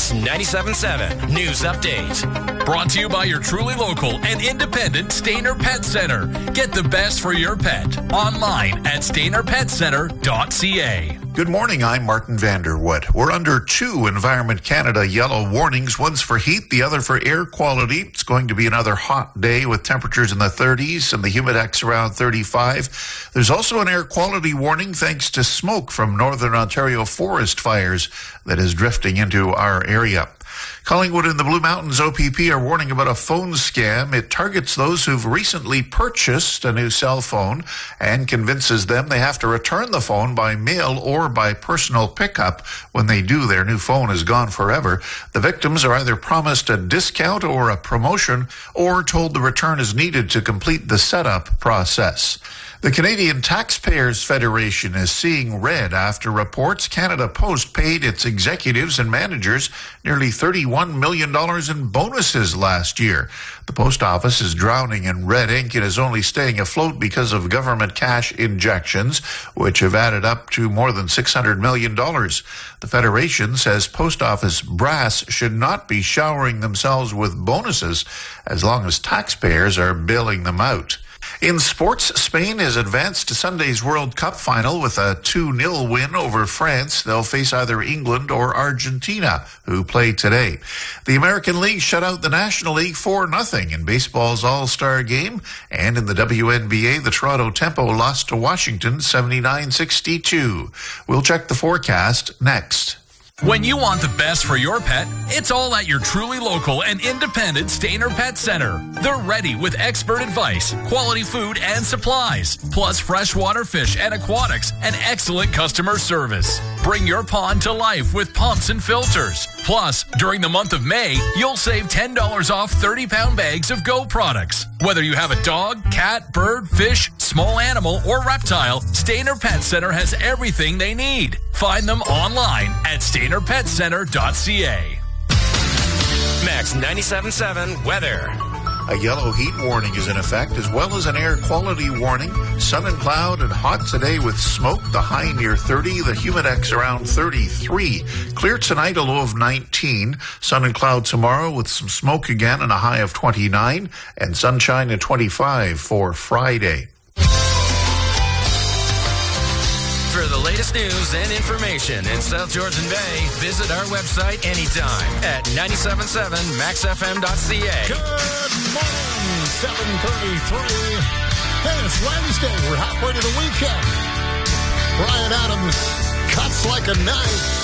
Max 97.7 News Update. Brought to you by your truly local and independent Stainer Pet Center. Get the best for your pet online at stainerpetcenter.ca. Good morning, I'm Martin Vanderwood. We're under 2 Environment Canada yellow warnings. One's for heat, the other for air quality. It's going to be another hot day with temperatures in the 30s and the humidex around 35. There's also an air quality warning thanks to smoke from Northern Ontario forest fires that is drifting into our area. Collingwood and the Blue Mountains OPP are warning about a phone scam. It targets those who've recently purchased a new cell phone and convinces them they have to return the phone by mail or by personal pickup. When they do, their new phone is gone forever. The victims are either promised a discount or a promotion or told the return is needed to complete the setup process. The Canadian Taxpayers Federation is seeing red after reports Canada Post paid its executives and managers nearly $31 million in bonuses last year. The post office is drowning in red ink and is only staying afloat because of government cash injections, which have added up to more than $600 million. The Federation says post office brass should not be showering themselves with bonuses as long as taxpayers are bailing them out. In sports, Spain has advanced to Sunday's World Cup final with a 2-0 win over France. They'll face either England or Argentina, who play today. The American League shut out the National League 4-0 in baseball's All-Star game. And in the WNBA, the Toronto Tempo lost to Washington 79-62. We'll check the forecast next. When you want the best for your pet, it's all at your truly local and independent Stainer Pet Center. They're ready with expert advice, quality food and supplies, plus freshwater fish and aquatics and excellent customer service. Bring your pond to life with pumps and filters. Plus, during the month of May, you'll save $10 off 30-pound bags of Go products. Whether you have a dog, cat, bird, fish, small animal, or reptile, Stainer Pet Center has everything they need. Find them online at stainerpetcenter.ca. Max 97.7 weather. A yellow heat warning is in effect, as well as an air quality warning. Sun and cloud and hot today with smoke, the high near 30, the humidex around 33. Clear tonight, a low of 19. Sun and cloud tomorrow with some smoke again and a high of 29. And sunshine at 25 for Friday. For the latest news and information in South Georgian Bay, visit our website anytime at 977maxfm.ca. Good morning, 7:33. Hey, it's Wednesday. We're halfway to the weekend. Bryan Adams cuts like a knife.